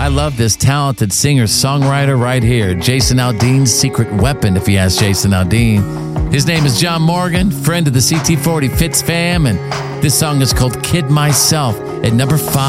I love this talented singer-songwriter right here. Jason Aldean's secret weapon, if you ask Jason Aldean. His name is John Morgan, friend of the CT40 Fitz fam, and this song is called Kid Myself at number 5.